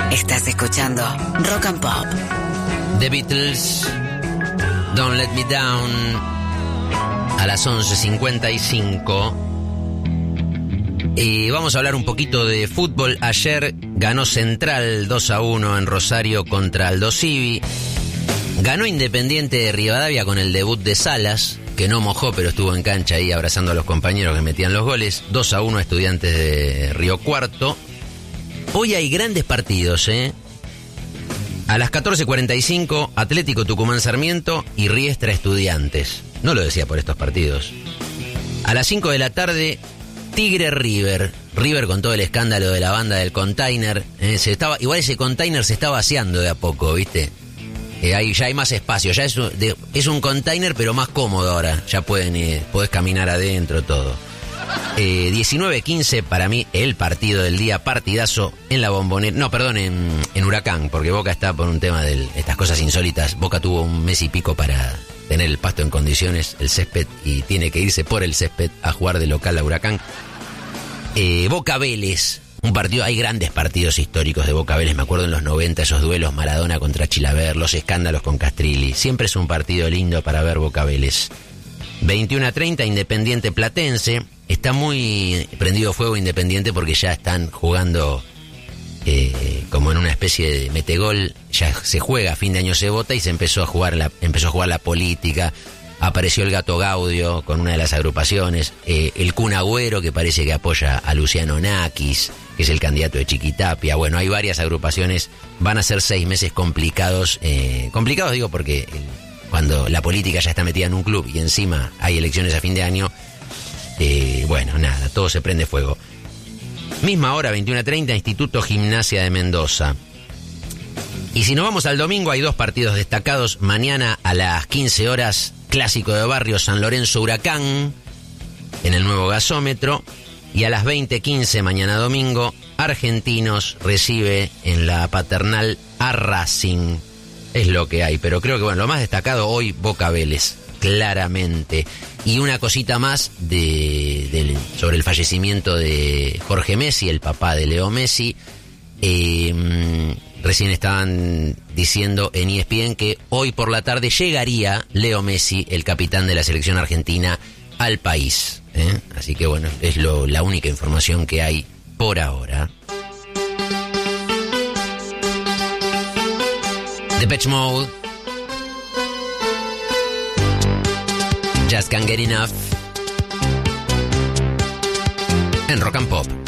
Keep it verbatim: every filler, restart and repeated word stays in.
Estás escuchando Rock and Pop. The Beatles, Don't Let Me Down, a las once cincuenta y cinco. Y vamos a hablar un poquito de fútbol. Ayer ganó Central dos a uno en Rosario contra Aldo Civi. Ganó Independiente de Rivadavia con el debut de Salas, que no mojó, pero estuvo en cancha ahí abrazando a los compañeros que metían los goles. dos a uno Estudiantes de Río Cuarto. Hoy hay grandes partidos, ¿eh? A las catorce cuarenta y cinco, Atlético Tucumán Sarmiento y Riestra Estudiantes. No lo decía por estos partidos. A las cinco de la tarde, Tigre River. River con todo el escándalo de la banda del container. Eh, se estaba, igual ese container se está vaciando de a poco, ¿viste? Eh, ahí ya hay más espacio. Ya es un, de, es un container, pero más cómodo ahora. Ya pueden eh, podés caminar adentro, todo. Eh, diecinueve quince, para mí, el partido del día, partidazo en la Bombonera. No, perdón, en, en Huracán, porque Boca está por un tema de estas cosas insólitas. Boca tuvo un mes y pico para tener el pasto en condiciones, el césped, y tiene que irse por el césped a jugar de local a Huracán. Eh, Boca Vélez, un partido, hay grandes partidos históricos de Boca Vélez, me acuerdo en los noventa, esos duelos Maradona contra Chilaver, los escándalos con Castrilli. Siempre es un partido lindo para ver Boca Vélez. veintiuno a treinta, Independiente Platense. Está muy prendido fuego Independiente porque ya están jugando eh, como en una especie de metegol. Ya se juega, a fin de año se vota y se empezó a jugar la, empezó a jugar la política. Apareció el Gato Gaudio con una de las agrupaciones. Eh, el Kun Agüero, que parece que apoya a Luciano Nakis, que es el candidato de Chiquitapia. Bueno, hay varias agrupaciones. Van a ser seis meses complicados. Eh, complicados digo porque el, cuando la política ya está metida en un club y encima hay elecciones a fin de año, eh, bueno, nada, todo se prende fuego. Misma hora, veintiuno a treinta, Instituto Gimnasia de Mendoza. Y si nos vamos al domingo, hay dos partidos destacados. Mañana a las quince horas, Clásico de Barrio, San Lorenzo Huracán, en el nuevo gasómetro. Y a las veinte quince, mañana domingo, Argentinos recibe en la Paternal a Racing. Es lo que hay, pero creo que bueno, lo más destacado hoy, Boca Vélez, claramente. Y una cosita más de, de, sobre el fallecimiento de Jorge Messi, el papá de Leo Messi. Eh, recién estaban diciendo en E S P N que hoy por la tarde llegaría Leo Messi, el capitán de la selección argentina, al país. ¿eh? Así que bueno, es lo, la única información que hay por ahora. Depeche Mode, Just Can't Get Enough, en Rock and Pop.